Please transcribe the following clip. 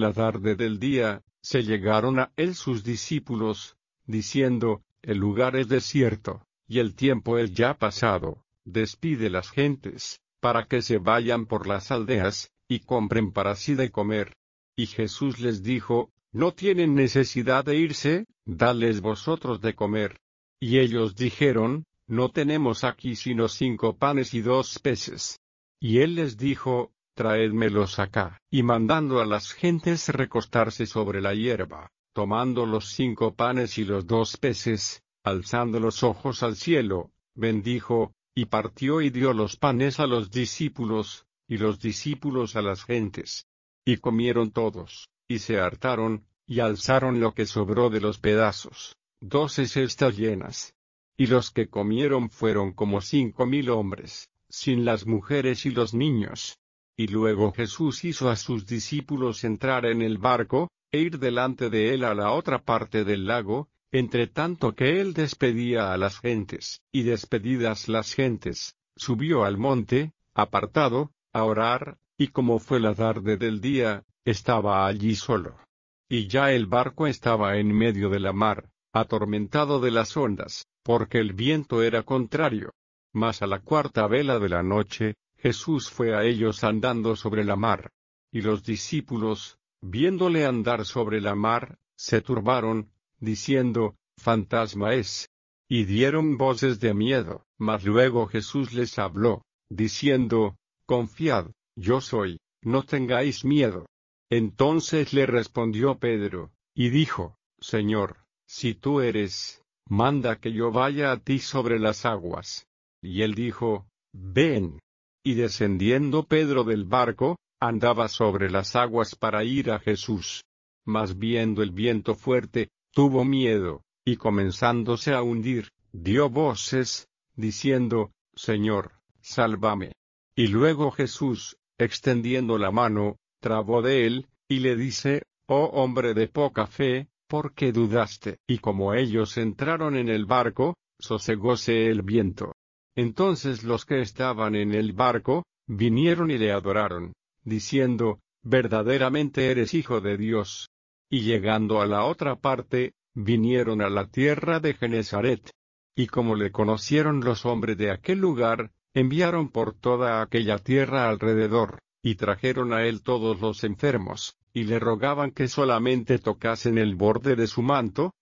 La tarde del día, se llegaron a él sus discípulos, diciendo, el lugar es desierto, y el tiempo es ya pasado, despide las gentes, para que se vayan por las aldeas, y compren para sí de comer. Y Jesús les dijo, no tienen necesidad de irse, dadles vosotros de comer. Y ellos dijeron, no tenemos aquí sino 5 panes y 2 peces. Y él les dijo, traédmelos acá. Y mandando a las gentes recostarse sobre la hierba, tomando los 5 panes y los 2 peces, alzando los ojos al cielo, bendijo, y partió y dio los panes a los discípulos, y los discípulos a las gentes. Y comieron todos, y se hartaron, y alzaron lo que sobró de los pedazos, 12 cestas llenas. Y los que comieron fueron como 5.000 hombres, sin las mujeres y los niños. Y luego Jesús hizo a sus discípulos entrar en el barco, e ir delante de él a la otra parte del lago, entre tanto que él despedía a las gentes. Y despedidas las gentes, subió al monte, apartado, a orar, y como fue la tarde del día, estaba allí solo. Y ya el barco estaba en medio de la mar, atormentado de las ondas, porque el viento era contrario. Mas a la 4ª vela de la noche, Jesús fue a ellos andando sobre la mar. Y los discípulos, viéndole andar sobre la mar, se turbaron, diciendo, fantasma es. Y dieron voces de miedo. Mas luego Jesús les habló, diciendo, confiad, yo soy, no tengáis miedo. Entonces le respondió Pedro, y dijo, Señor, si tú eres, manda que yo vaya a ti sobre las aguas. Y él dijo, ven. Y descendiendo Pedro del barco, andaba sobre las aguas para ir a Jesús. Mas viendo el viento fuerte, tuvo miedo, y comenzándose a hundir, dio voces, diciendo, Señor, sálvame. Y luego Jesús, extendiendo la mano, trabó de él, y le dice, oh hombre de poca fe, ¿por qué dudaste? Y como ellos entraron en el barco, sosegóse el viento. Entonces los que estaban en el barco, vinieron y le adoraron, diciendo, verdaderamente eres Hijo de Dios. Y llegando a la otra parte, vinieron a la tierra de Genesaret. Y como le conocieron los hombres de aquel lugar, enviaron por toda aquella tierra alrededor, y trajeron a él todos los enfermos, y le rogaban que solamente tocasen el borde de su manto,